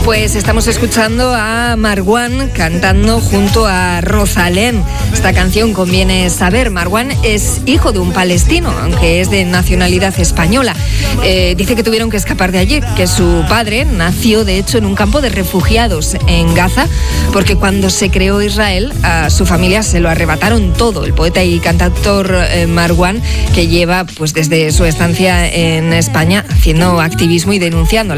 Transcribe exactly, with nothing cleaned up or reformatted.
Pues estamos escuchando a Marwan cantando junto a Rosalén. Esta canción conviene saber. Marwan es hijo de un palestino, aunque es de nacionalidad española. Eh, dice que tuvieron que escapar de allí, que su padre nació de hecho en un campo de refugiados en Gaza, porque cuando se creó Israel a su familia se lo arrebataron todo. El poeta y cantautor eh, Marwan, que lleva pues desde su estancia en España haciendo activismo y denunciando